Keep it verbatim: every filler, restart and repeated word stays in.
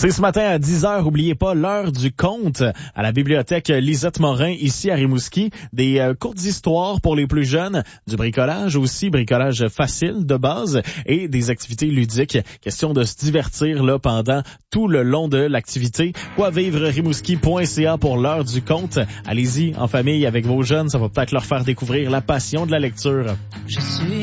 C'est ce matin à dix heures, oubliez pas l'heure du conte à la bibliothèque Lisette Morin ici à Rimouski. Des euh, courtes histoires pour les plus jeunes, du bricolage aussi, bricolage facile de base et des activités ludiques. Question de se divertir là pendant tout le long de l'activité. Quoi vivre rimouski point c a pour l'heure du conte. Allez-y en famille avec vos jeunes, ça va peut-être leur faire découvrir la passion de la lecture. Je suis